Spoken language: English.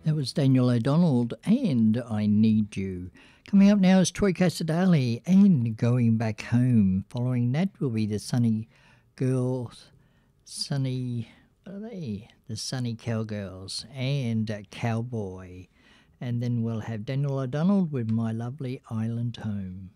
That was Daniel O'Donnell and I Need You. Coming up now is Troy Casadali and Going Back Home. Following that will be the Sunny Girls, what are they? The Sunny Cowgirls and Cowboy. And then we'll have Daniel O'Donnell with My Lovely Island Home.